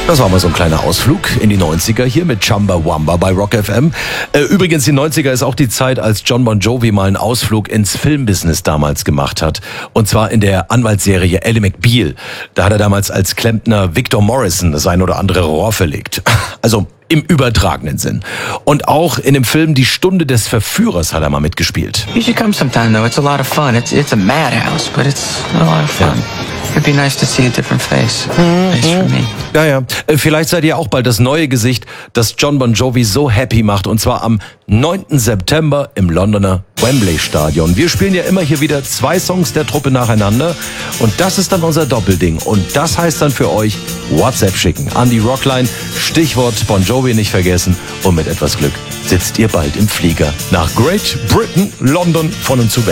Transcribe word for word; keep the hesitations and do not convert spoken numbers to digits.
Das war mal so ein kleiner Ausflug in die neunziger hier mit Chumbawamba bei Rock F M. Äh, übrigens, die neunziger ist auch die Zeit, als Jon Bon Jovi mal einen Ausflug ins Filmbusiness damals gemacht hat. Und zwar in der Anwaltsserie Ally McBeal. Da hat er damals als Klempner Victor Morrison das ein oder andere Rohr verlegt. Also im übertragenen Sinn. Und auch in dem Film Die Stunde des Verführers hat er mal mitgespielt. You should come sometime, though. It's a lot of fun. It's it's a madhouse, but it's a lot of fun. Ja. It'd be nice to see a different face. Nice for me. Ja, ja. Vielleicht seid ihr auch bald das neue Gesicht, das Jon Bon Jovi so happy macht. Und zwar am neunten September im Londoner Wembley Stadion. Wir spielen ja immer hier wieder zwei Songs der Truppe nacheinander. Und das ist dann unser Doppelding. Und das heißt dann für euch WhatsApp schicken an die Rockline. Stichwort Bon Jovi nicht vergessen. Und mit etwas Glück sitzt ihr bald im Flieger nach Great Britain, London, von und zu weg.